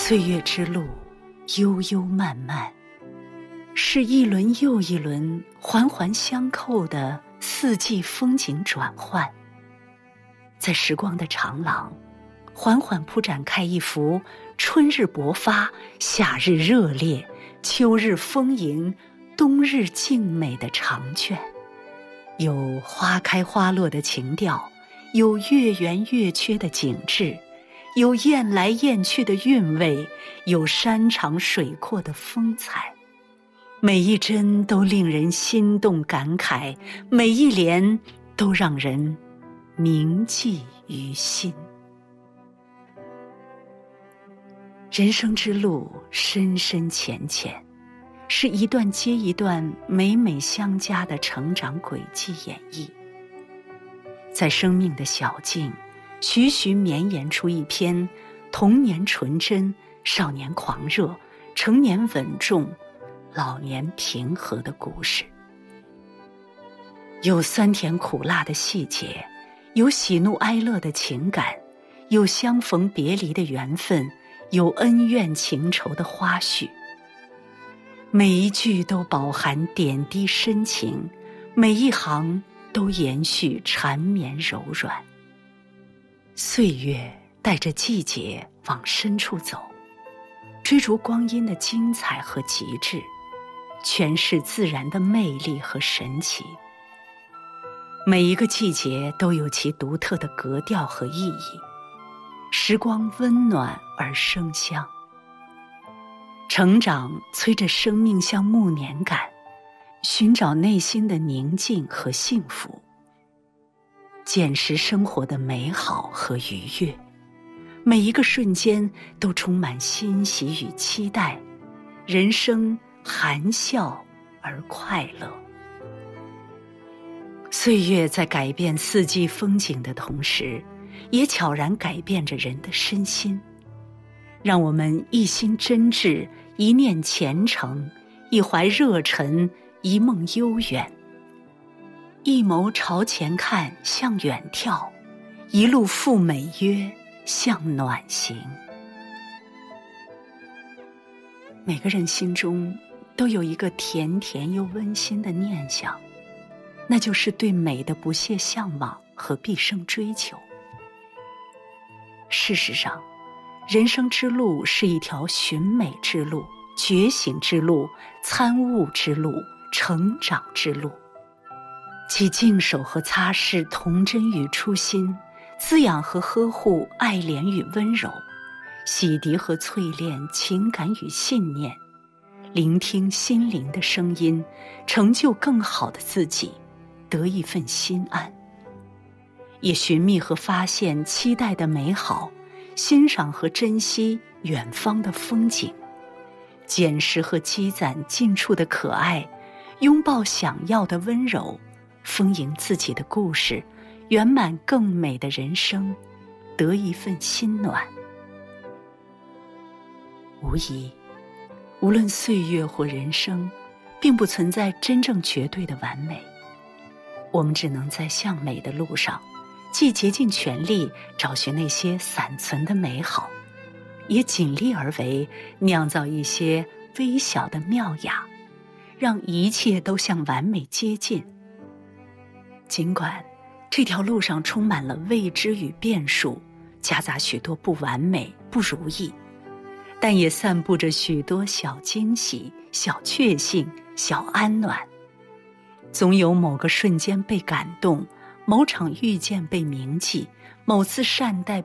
岁月之路悠悠漫漫，是一轮又一轮环环相扣的四季风景转换。在时光的长廊，缓缓铺展开一幅春日勃发、夏日热烈、秋日丰盈、冬日静美的长卷，有花开花落的情调，有月圆月缺的景致，有雁来雁去的韵味，有山长水阔的风采。每一帧都令人心动感慨，每一联都让人铭记于心。人生之路深深浅浅，是一段接一段美美相加的成长轨迹演绎。在生命的小径，徐徐绵延出一篇童年纯真、少年狂热、成年稳重、老年平和的故事。有酸甜苦辣的细节，有喜怒哀乐的情感，有相逢别离的缘分，有恩怨情仇的花絮。每一句都饱含点滴深情，每一行都延续缠绵柔软。岁月带着季节往深处走，追逐光阴的精彩和极致，诠释自然的魅力和神奇。每一个季节都有其独特的格调和意义，时光温暖而生香。成长催着生命向暮年赶，寻找内心的宁静和幸福，捡拾生活的美好和愉悦。每一个瞬间都充满欣喜与期待，人生含笑而快乐。岁月在改变四季风景的同时，也悄然改变着人的身心。让我们一心真挚，一念虔诚，一怀热忱，一梦悠远。一眸朝前看，向远眺；一路赴美约，向暖行。每个人心中都有一个甜甜又温馨的念想，那就是对美的不懈向往和毕生追求。事实上，人生之路是一条寻美之路、觉醒之路、参悟之路、成长之路。其静守和擦拭童真与初心，滋养和呵护爱怜与温柔，洗涤和淬炼情感与信念，聆听心灵的声音，成就更好的自己，得一份心安。也寻觅和发现期待的美好，欣赏和珍惜远方的风景，捡拾和积攒近处的可爱，拥抱想要的温柔，丰盈自己的故事，圆满更美的人生，得一份心暖。无疑，无论岁月或人生，并不存在真正绝对的完美。我们只能在向美的路上，既竭尽全力找寻那些散存的美好，也尽力而为，酿造一些微小的妙雅，让一切都向完美接近。尽管这条路上充满了未知与变数，夹杂许多不完美、不如意，但也散布着许多小惊喜、小确幸、小安暖。总有某个瞬间被感动，某场遇见被铭记，某次善待